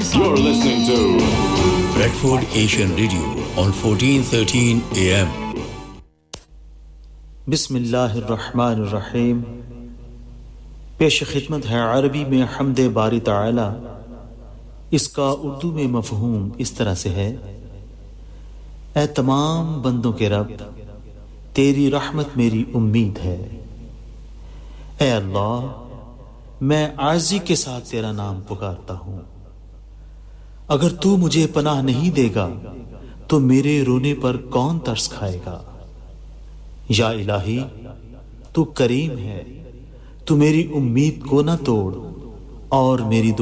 You're listening to Bradford Asian Radio on 1413 AM. बिस्मिल्लाहिर्रहमानिर्रहीम। पेश खिदमत है अरबी में हम्दे बारी ताला। इसका उर्दू में मफ़हूम इस तरह से है, ऐ तमाम बंदों के रब, तेरी रहमत मेरी उम्मीद है। ऐ अल्लाह, मैं आज़ी के साथ तेरा नाम पुकारता हूँ। अगर तू मुझे पनाह नहीं देगा तो मेरे रोने पर कौन तरस खाएगा। या इलाही, तू करीम है, तू मेरी उम्मीद को न तोड़ और मेरी